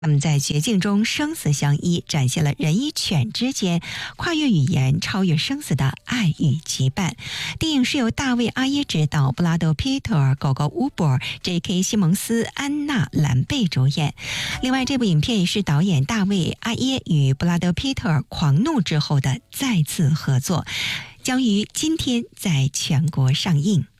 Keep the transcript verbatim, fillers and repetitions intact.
他们在绝境中生死相依，展现了人与犬之间跨越语言、超越生死的爱与羁绊。电影是由大卫·阿耶执导，布拉德·皮特、狗狗乌伯、J K 西蒙斯、安娜·兰贝主演。另外，这部影片也是导演大卫·阿耶与布拉德·皮特狂怒之后的再次合作，将于今天在全国上映。